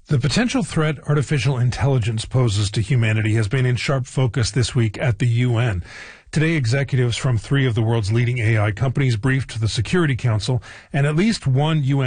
The potential threat artificial intelligence poses to humanity has been in sharp focus this week at the UN. Today, executives from 3 of the world's leading AI companies briefed the Security Council, and at least one UN